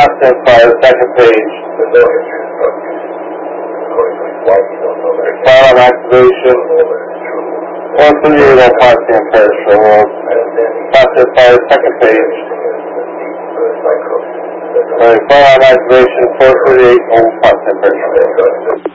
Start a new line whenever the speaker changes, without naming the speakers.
constant fire, second page. Firearm activation. 138 on constant fire, constant fire, second page. Alright, firearm activation, 438 on constant fire.